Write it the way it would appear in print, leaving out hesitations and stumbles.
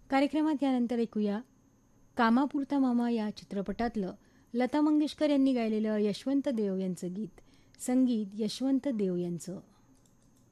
कार्यक्रमात यानंतर ऐकूया कामापुरता मामा या चित्रपटातलं लता मंगेशकर यांनी गायलेलं यशवंत देव यांचं गीत. संगीत यशवंत देव यांचं.